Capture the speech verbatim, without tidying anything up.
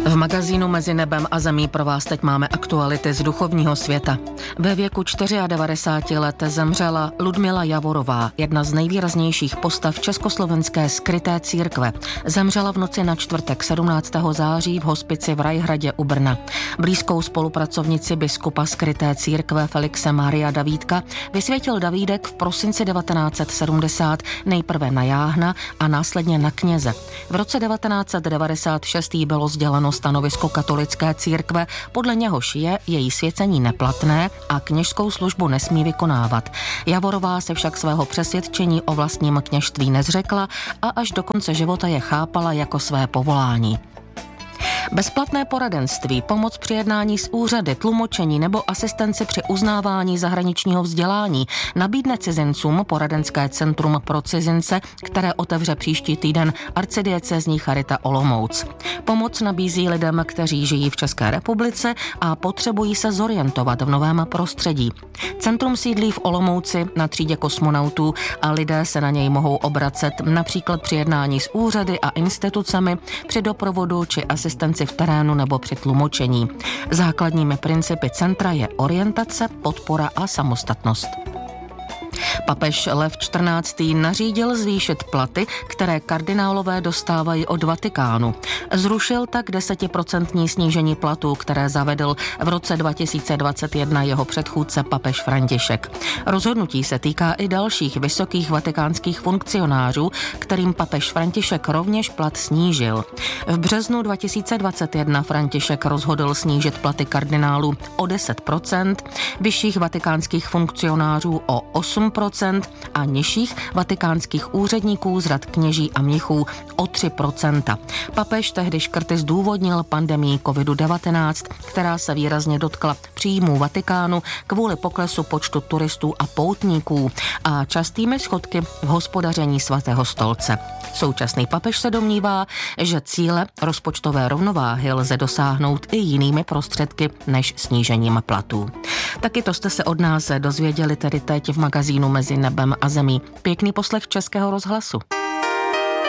V magazínu Mezi nebem a zemí pro vás teď máme aktuality z duchovního světa. Ve věku devadesáti čtyř let zemřela Ludmila Javorová, jedna z nejvýraznějších postav československé skryté církve. Zemřela v noci na čtvrtek sedmnáctého září v hospici v Rajhradě u Brna. Blízkou spolupracovnici biskupa skryté církve Felixe Mária Davídka vysvětil Davídek v prosinci devatenáct set sedmdesát nejprve na jáhna a následně na kněze. V roce devatenáct set devadesát šest jí bylo sděleno stanovisko katolické církve, podle něhož je její svěcení neplatné a kněžskou službu nesmí vykonávat. Javorová se však svého přesvědčení o vlastním kněžství nezřekla a až do konce života je chápala jako své povolání. Bezplatné poradenství, pomoc při jednání s úřady, tlumočení nebo asistenci při uznávání zahraničního vzdělání nabídne cizincům poradenské centrum pro cizince, které otevře příští týden arcidiecézní Charita Olomouc. Pomoc nabízí lidem, kteří žijí v České republice a potřebují se zorientovat v novém prostředí. Centrum sídlí v Olomouci na třídě kosmonautů a lidé se na něj mohou obracet například při jednání s úřady a institucemi, při doprovodu či asistenci v terénu nebo při tlumočení. Základními principy centra je orientace, podpora a samostatnost. Papež Lev čtrnáctý nařídil zvýšit platy, které kardinálové dostávají od Vatikánu. Zrušil tak desetiprocentní snížení platů, které zavedl v roce dva tisíce dvacet jedna jeho předchůdce papež František. Rozhodnutí se týká i dalších vysokých vatikánských funkcionářů, kterým papež František rovněž plat snížil. V březnu dva tisíce dvacet jedna František rozhodl snížit platy kardinálů o deset procent, vyšších vatikánských funkcionářů o osm procent a nižších vatikánských úředníků z řad kněží a mnichů o tři procenta. Papež tehdy škrty zdůvodnil pandemií covid devatenáct, která se výrazně dotkla příjmů Vatikánu kvůli poklesu počtu turistů a poutníků a častými schodky v hospodaření svatého stolce. Současný papež se domnívá, že cíle rozpočtové rovnováhy lze dosáhnout i jinými prostředky než snížením platů. Taky to jste se od nás dozvěděli tedy teď v magazínu Mezi nebem a zemí. Pěkný poslech Českého rozhlasu.